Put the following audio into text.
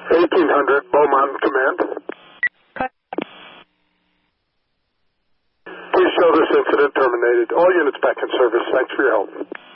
1800 Beaumont Command. Please show this incident terminated. All units back in service. Thanks for your help.